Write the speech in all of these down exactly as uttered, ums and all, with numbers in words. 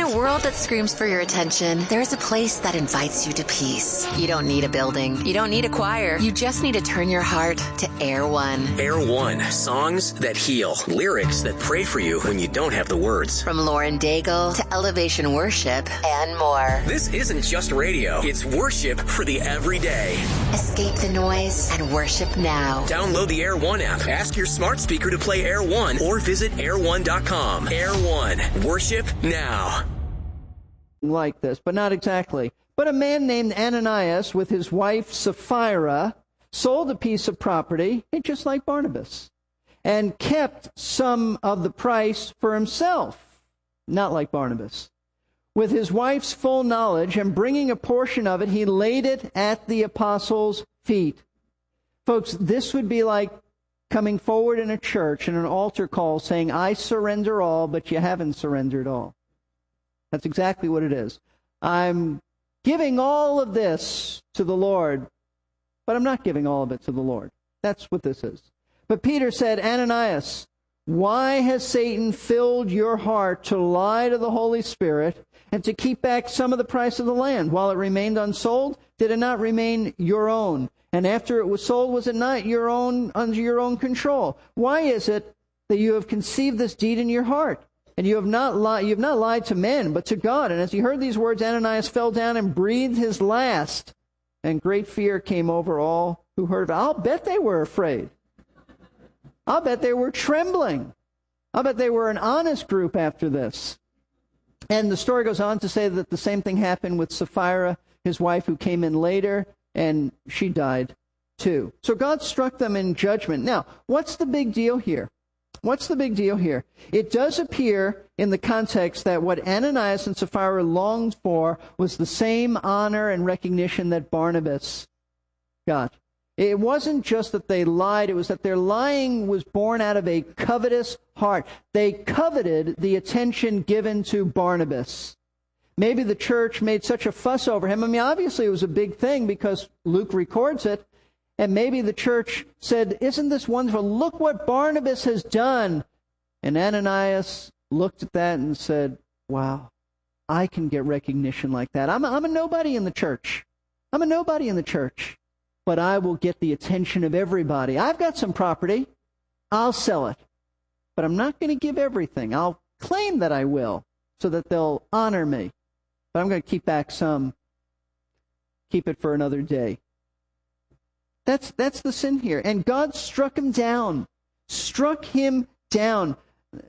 a world that screams for your attention, there's a place that invites you to peace. You don't need a building. You don't need a choir. You just need to turn your heart to Air One. Air One. Songs that heal. Lyrics that pray for you when you don't have the words. From Lauren Daigle to Elevation Worship and more. This isn't just radio. It's worship for the everyday. Escape the noise and worship now. Download the Air One app. Ask your smart speaker to play Air One or visit air one dot com. Air One. Worship now. Like this, but not exactly. But a man named Ananias with his wife Sapphira sold a piece of property, just like Barnabas, and kept some of the price for himself, not like Barnabas. With his wife's full knowledge and bringing a portion of it, he laid it at the apostles' feet. Folks, this would be like coming forward in a church in an altar call saying, I surrender all, but you haven't surrendered all. That's exactly what it is. I'm giving all of this to the Lord, but I'm not giving all of it to the Lord. That's what this is. But Peter said, Ananias, why has Satan filled your heart to lie to the Holy Spirit and to keep back some of the price of the land? While it remained unsold, did it not remain your own? And after it was sold, was it not your own, under your own control? Why is it that you have conceived this deed in your heart? And you have not lied, you have not lied to men, but to God. And as he heard these words, Ananias fell down and breathed his last. And great fear came over all who heard of it. I'll bet they were afraid. I'll bet they were trembling. I'll bet they were an honest group after this. And the story goes on to say that the same thing happened with Sapphira, his wife, who came in later, and she died too. So God struck them in judgment. Now, what's the big deal here? What's the big deal here? It does appear in the context that what Ananias and Sapphira longed for was the same honor and recognition that Barnabas got. It wasn't just that they lied, it was that their lying was born out of a covetous heart. They coveted the attention given to Barnabas. Maybe the church made such a fuss over him. I mean, obviously it was a big thing because Luke records it. And maybe the church said, isn't this wonderful? Look what Barnabas has done. And Ananias looked at that and said, wow, I can get recognition like that. I'm a, I'm a nobody in the church. I'm a nobody in the church. But I will get the attention of everybody. I've got some property. I'll sell it. But I'm not going to give everything. I'll claim that I will so that they'll honor me. But I'm going to keep back some. Keep it for another day. That's that's the sin here. And God struck him down. Struck him down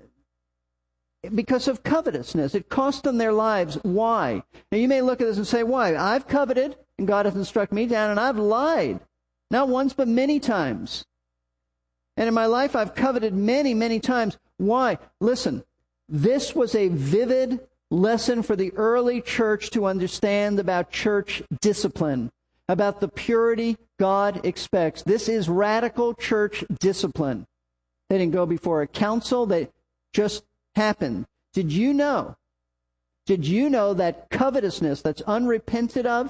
because of covetousness. It cost them their lives. Why? Now you may look at this and say, why? I've coveted and God hasn't struck me down, and I've lied. Not once, but many times. And in my life, I've coveted many, many times. Why? Listen, this was a vivid lesson for the early church to understand about church discipline, about the purity God expects. This is radical church discipline. They didn't go before a council. They just happened. Did you know? Did you know that covetousness that's unrepented of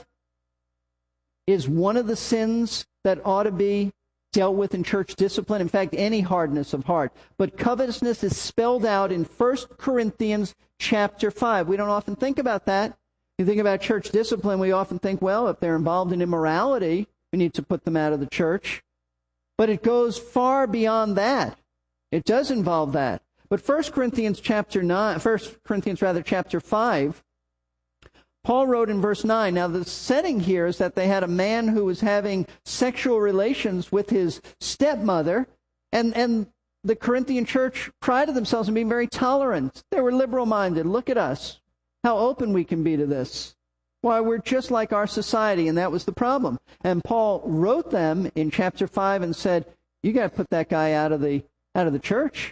is one of the sins that ought to be dealt with in church discipline? In fact, any hardness of heart. But covetousness is spelled out in First Corinthians chapter five. We don't often think about that. You think about church discipline, we often think, well, if they're involved in immorality, we need to put them out of the church. But it goes far beyond that. It does involve that. But First Corinthians chapter nine, First Corinthians rather chapter five, Paul wrote in verse nine, now the setting here is that they had a man who was having sexual relations with his stepmother, and, and the Corinthian church prided themselves on being very tolerant. They were liberal-minded. Look at us, how open we can be to this. Why, we're just like our society, and that was the problem. And Paul wrote them in chapter five and said, you got to put that guy out of the out of the church.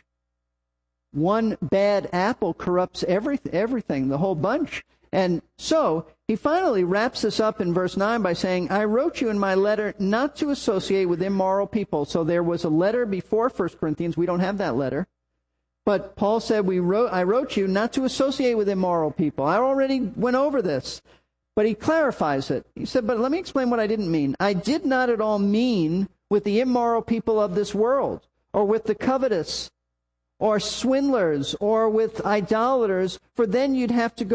One bad apple corrupts every, everything, the whole bunch. And so he finally wraps this up in verse nine by saying, I wrote you in my letter not to associate with immoral people. So there was a letter before First Corinthians. We don't have that letter. But Paul said, "We wrote, I wrote you not to associate with immoral people." I already went over this. But he clarifies it. He said, but let me explain what I didn't mean. I did not at all mean with the immoral people of this world, or with the covetous, or swindlers, or with idolaters, for then you'd have to go